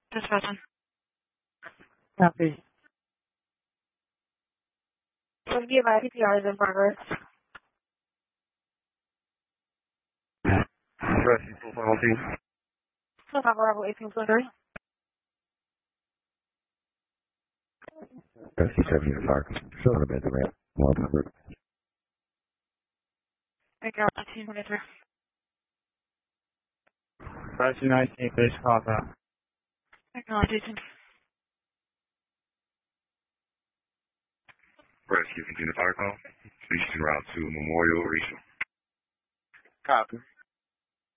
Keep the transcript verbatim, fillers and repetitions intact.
Dispatching. Copy. So give my P P R is in progress. Rescue two five team. So Papa Bravo eighteen twenty-three. Rescue seven in fire. Showing up at the ramp. One hundred. Thank you, eighteen twenty-three. Rescue nineteen, base call out. Acknowledge eighteen. Rescue continue fire call. Eastern Route to Memorial Regional. Copy.